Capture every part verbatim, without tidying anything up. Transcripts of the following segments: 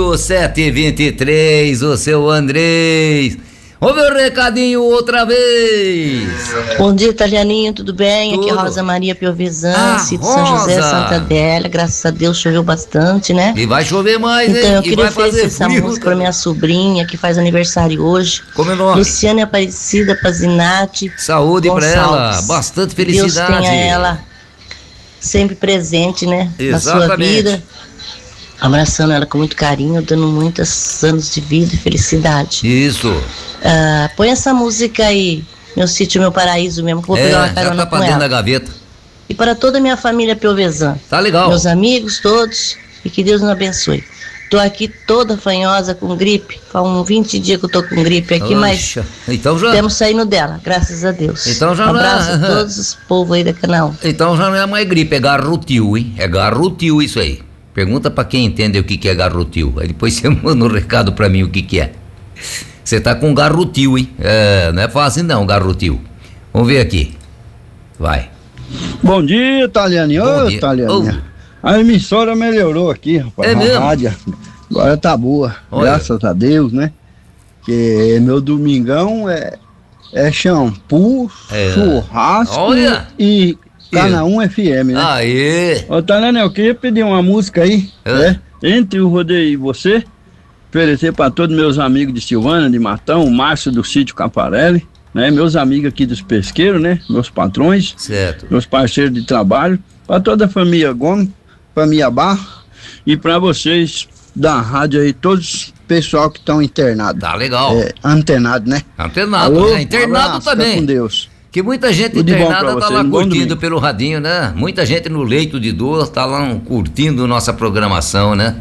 Ô, sete e vinte e três, o seu Andrés. Ô, meu recadinho outra vez. Bom dia, Italianinho, tudo bem? Tudo. Aqui é Rosa Maria Piovesan, Ah, Sítio São José, Rosa. Santa Adélia. Graças a Deus choveu bastante, né? E vai chover mais, Então hein? eu E queria vai fazer oferecer essa frio. música pra minha sobrinha, que faz aniversário hoje. Como é o nome? Luciana Aparecida Pazinati. Saúde pra ela, Gonçalves. bastante Que Deus felicidade. tenha ela sempre presente, né? Na sua Exatamente. vida. Abraçando ela com muito carinho, dando muitos anos de vida e felicidade. Isso. Ah, põe essa música aí, Meu Sítio, Meu Paraíso mesmo, que eu vou É, pegar uma já carona tá pra com dentro ela. da gaveta. E para toda a minha família Piovesan. Tá legal. Meus amigos todos, e que Deus nos abençoe. Tô aqui toda fanhosa, com gripe. Faz uns vinte dias que eu tô com gripe aqui, mas Oxa, então já, estamos saindo dela, graças a Deus. Então já um não é- abraço a todos os povos aí da canal. então já não é mais gripe, é garrotil, hein? É garrotil isso aí. Pergunta pra quem entende o que que é garrotil. Aí depois você manda um recado pra mim o que que é. Você tá com garrotil, hein? É, não é fácil não, garrotil. Vamos ver aqui. Vai. Bom dia, Italianinho. Bom Ô, dia. Italianinho. A emissora melhorou aqui, rapaz. É a mesmo? rádio. Agora tá boa. Olha. Graças a Deus, né? Que meu domingão é, é shampoo, É. churrasco Olha. e Canaã F M, né? Aê! Ô, Italianinho, eu queria pedir uma música aí, É. né? Entre o Rodeio e você, oferecer para todos meus amigos de Silvânia, de Matão, o Márcio do Sítio Caparelli, né? Meus amigos aqui dos pesqueiros, né? Meus patrões, Certo. meus parceiros de trabalho, para toda a família Gomes, família Barro e para vocês da rádio aí, todos pessoal que estão internados. Tá legal. É, antenado, né? Antenado, Alô, né? Internado um abraço, também. fica com Deus. Que muita gente Tudo de bom internada pra tá vocês, lá um bom curtindo domingo. pelo radinho, né? Muita gente no leito de dor tá lá curtindo nossa programação, né?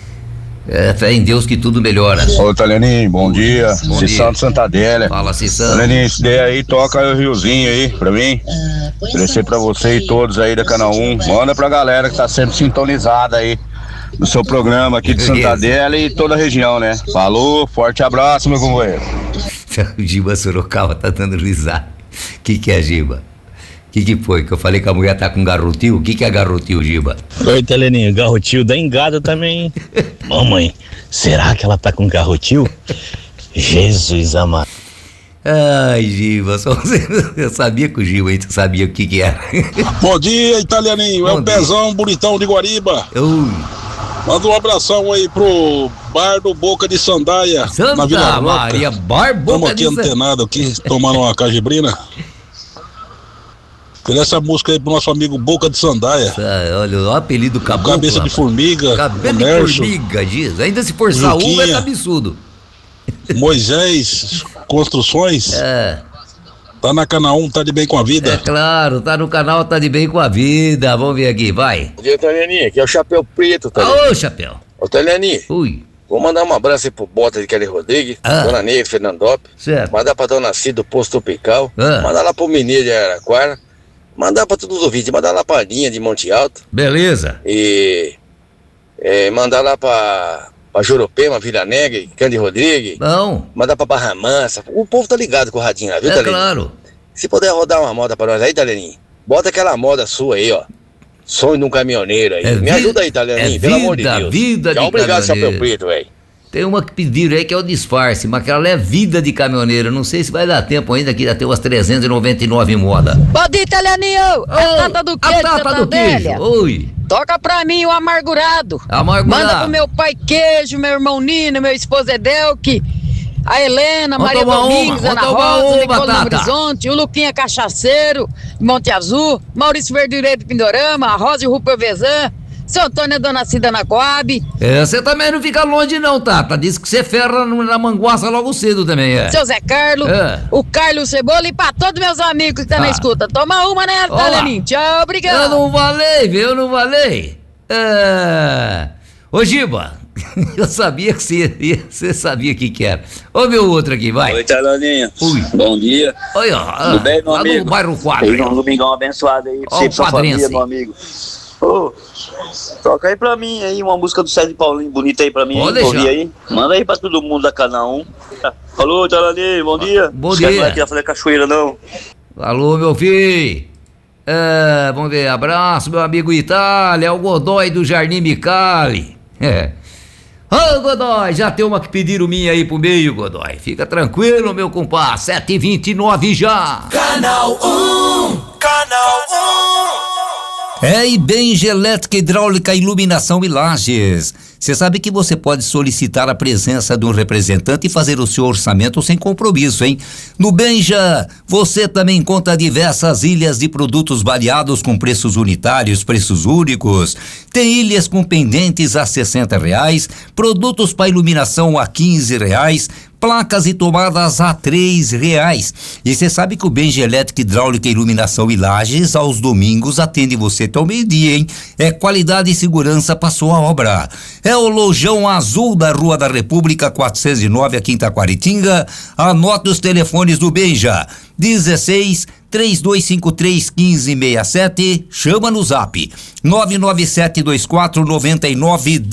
É, fé em Deus que tudo melhora. Ô, Italianinho, bom dia. Bom Cissão dia. de Santa Adélia. Fala, Cissão. Italianinho, esse daí aí, toca aí o riozinho aí pra mim. Oferecer pra você e todos aí da Canal um. Manda pra galera que tá sempre sintonizada aí no seu programa aqui de Santa Adélia e toda a região, né? Falou, forte abraço, meu companheiro. O Giba Sorocaba tá dando risada. Que que é, Giba? Que que foi? Que eu falei que a mulher tá com garrotil? O que que é garrotil, Giba? Oi, Teleninho, garrotil da engada também. Mamãe, será que ela tá com garrotil? Jesus amado. Ai, Giba, só você... eu sabia que o Giba aí sabia o que que era. Bom dia, Italianinho. É Bom o dia. Pezão Bonitão de Guariba. Ui, Manda um abração aí pro bar do Boca de Sandaia, na Santa Vila Roca. Maria, barboca Estamos aqui de Sa- antenados aqui, tomando uma cajibrina. Pede essa música aí pro nosso amigo Boca de Sandaia. Ah, olha, o apelido caboclo. Cabeça de rapaz. formiga, Cabelo de Comércio, formiga, diz. Ainda se for saúva é Juquinha. cabeçudo. Moisés Construções. É, Tá na Canal um, tá de bem com a é vida. claro, tá no canal, tá de bem com a vida. Vamos ver aqui, vai. Bom dia, Talianinha. Aqui é o Chapéu Preto, Talianinha. Ô, chapéu. Ô, Talianinha, Ui, vou mandar um abraço aí pro Bota de Kelly Rodrigues, Ah. Dona Neide Fernandópolis, certo. mandar pra Dona Cida do Posto Tropical, Ah. mandar lá pro Mineiro de Araraquara, mandar pra todos os ouvintes, mandar lá pra Linha de Monte Alto Beleza. e é, mandar lá pra, pra Juropema, Vila Negra, Cândido Rodrigues, Bom, mandar pra Barra Mansa. O povo tá ligado com o radinho lá, viu, é Talianinha? claro. Se puder rodar uma moda pra nós aí, Talianinha, bota aquela moda sua aí, ó. Sonho de um caminhoneiro aí. É Me vi- ajuda aí, Talianinha, é pelo amor de vida, Deus. vida Tchau, de obrigado, Chapéu caminhoneiro. Preto, velho. Tem uma que pediram aí que é o disfarce, mas aquela é vida de caminhoneiro. Não sei se vai dar tempo ainda, que já tem umas trezentas e noventa e nove moda. Bom dia, Italianinho! É a Tata do A Queijo, tata Santa do queijo. Adélia. Oi. Toca pra mim o Amargurado. Amargurado. Manda pro meu pai Queijo, meu irmão Nino, meu esposo Edelque, a Helena, Vamos Maria tomar uma, Domingos, vamos Ana tomar Rosa, uma, Nicolau Tata. Horizonte, o Luquinha Cachaceiro, Monte Azul, Maurício Verdureiro de Pindorama, a Rosa e o Rupert Vezan, seu Antônio e Dona Cida na Coab, É, você também não fica longe não, Tata. Diz que você ferra no- na manguaça logo cedo também, é. seu Zé Carlos, É. o Carlos Cebola e pra todos meus amigos que tá Tá. na escuta. Toma uma, né, Olá. Italianinho? Tchau, obrigado. Eu não valei, viu? Eu não valei. É... Ô, Giba, eu sabia que você ia, você sabia o que que era. Ô, meu outro aqui, vai. Oi, Taloninha. Ui. Bom dia. Oi, ó. Tudo bem, meu lá amigo? no bairro Quadro. Fez um domingão abençoado aí pra Ó, você o e pra sua padrinho, família, assim. meu amigo. Ô, toca aí pra mim aí uma música do Sérgio Paulinho bonita aí pra mim. Pode aí, deixar. ouvir aí. Manda aí pra todo mundo da Canal um. Falou, Taloninha, bom dia. Bom Esquece dia. não é aqui fazer cachoeira, não. Alô, meu filho. É, vamos ver, abraço, meu amigo Itália, é o Godoy do Jardim Micali. É. Ô, Godoy, já tem uma que pediram minha aí pro meio, Godoy. Fica tranquilo, meu compadre. sete e vinte e nove já. Canal um, Canal um. É Ibenja Elétrica, Hidráulica, Iluminação e Lajes. Você sabe que você pode solicitar a presença de um representante e fazer o seu orçamento sem compromisso, hein? No Benja, você também encontra diversas ilhas de produtos variados com preços unitários, preços únicos. Tem ilhas com pendentes a sessenta reais, produtos para iluminação a quinze reais, placas e tomadas a três reais. E você sabe que o Benja Elétrica, Hidráulica, Iluminação e Lajes aos domingos atende você até o meio-dia, hein? É qualidade e segurança para sua obra. É o Lojão Azul da Rua da República quatrocentos e nove aqui em Taquaritinga. Anote os telefones do Benja: dezesseis, três dois cinco três, quinze sessenta e sete. Chama no zap nove nove sete dois quatro nove nove um